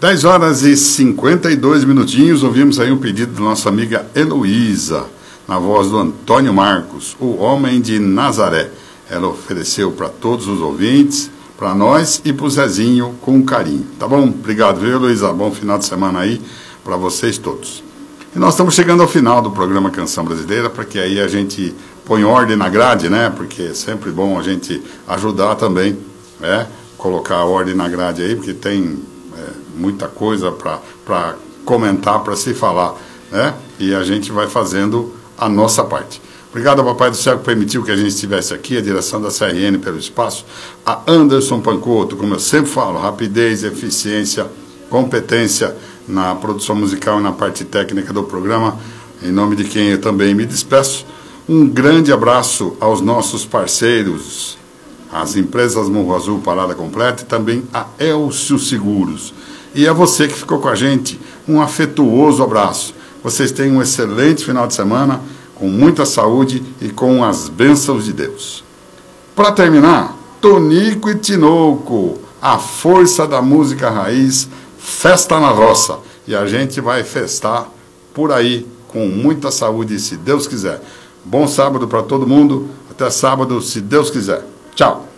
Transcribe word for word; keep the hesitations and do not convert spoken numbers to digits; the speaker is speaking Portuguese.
dez horas e cinquenta e dois minutinhos, ouvimos aí um pedido da nossa amiga Heloísa, na voz do Antônio Marcos, o Homem de Nazaré. Ela ofereceu para todos os ouvintes, para nós e para o Zezinho com carinho. Tá bom? Obrigado, viu, Heloísa? Bom final de semana aí para vocês todos. E nós estamos chegando ao final do programa Canção Brasileira, porque aí a gente põe ordem na grade, né? Porque é sempre bom a gente ajudar também, né? Colocar a ordem na grade aí, porque tem é, muita coisa para comentar, para se falar, né? E a gente vai fazendo a nossa parte. Obrigado ao Papai do Céu que permitiu que a gente estivesse aqui, a direção da C R N pelo espaço, a Anderson Pancoto, como eu sempre falo, rapidez, eficiência, competência na produção musical e na parte técnica do programa, em nome de quem eu também me despeço. Um grande abraço aos nossos parceiros, as empresas Morro Azul Parada Completa e também a Elcio Seguros. E a você que ficou com a gente, um afetuoso abraço. Vocês tenham um excelente final de semana, com muita saúde e com as bênçãos de Deus. Para terminar, Tonico e Tinoco, a força da música raiz, festa na roça. E a gente vai festar por aí, com muita saúde, se Deus quiser. Bom sábado para todo mundo, até sábado, se Deus quiser. Tchau.